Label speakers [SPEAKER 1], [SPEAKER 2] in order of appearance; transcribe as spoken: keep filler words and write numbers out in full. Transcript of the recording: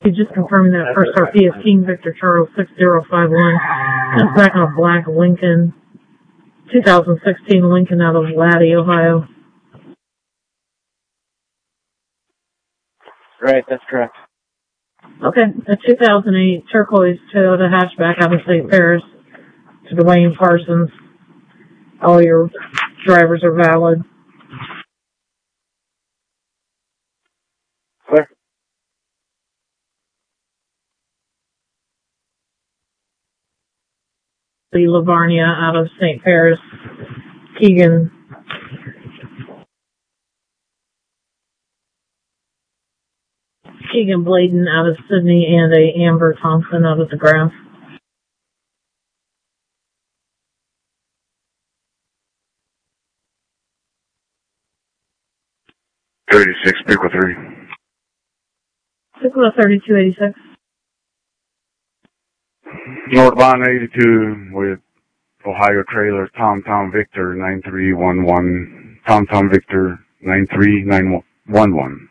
[SPEAKER 1] You just confirming that first R P is King Victor Charles six zero five one. That's back on a black Lincoln, two thousand sixteen Lincoln out of Laddie, Ohio.
[SPEAKER 2] Right, that's correct.
[SPEAKER 1] Okay, a two thousand eight turquoise Toyota hatchback out of Saint Paris to Dwayne Parsons. All your drivers are valid.
[SPEAKER 2] Clear.
[SPEAKER 1] Lee Lavarnia out of Saint Paris. Keegan. Keegan Bladen out of Sydney and a Amber Thompson out of the Graph.
[SPEAKER 3] thirty-six, Pico three.
[SPEAKER 1] Pico thirty-two eighty-six.
[SPEAKER 3] Northbound eighty-two with Ohio trailer, Tom Tom Victor nine three one one. Tom Tom Victor nine three nine one one.